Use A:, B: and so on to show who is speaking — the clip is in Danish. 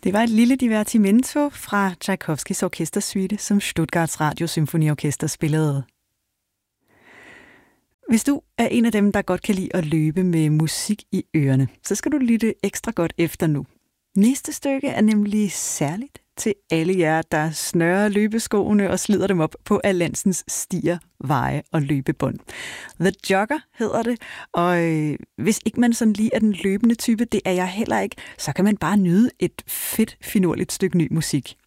A: Det var et lille divertimento fra Tchaikovskys orkestersuite, som Stuttgarts Radiosymfoniorkester spillede. Hvis du er en af dem, der godt kan lide at løbe med musik i ørerne, så skal du lytte ekstra godt efter nu. Næste stykke er nemlig særligt til alle jer, der snører løbeskoene og slider dem op på Alansens stier, veje og løbebånd. The Jogger hedder det, og hvis ikke man sådan lige er den løbende type, det er jeg heller ikke, så kan man bare nyde et fedt, finurligt stykke ny musik.